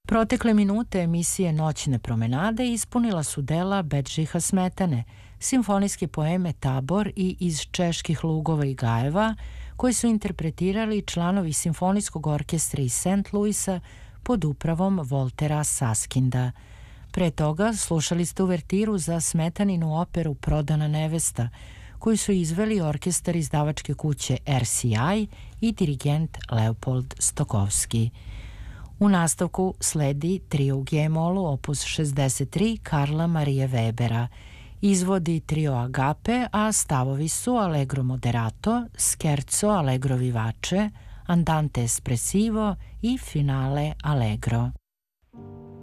Protekle minute emisije Noćne promenade ispunila su dela Bedžiha Smetane, simfonijske poeme Tabor i Iz čeških lugova i gajeva, koji su interpretirali članovi simfonijskog orkestra iz St. Louisa pod upravom Voltera Saskinda. Pre toga slušali ste uvertiru za Smetaninu operu Prodana nevesta, koju su izveli orkestar izdavačke kuće RCI i dirigent Leopold Stokovski. U nastavku sledi trio u G-molu opus 63 Karla Marije Webera. Izvodi trio Agape, a stavovi su Allegro moderato, Scherzo Allegro vivace, Andante espressivo i Finale Allegro.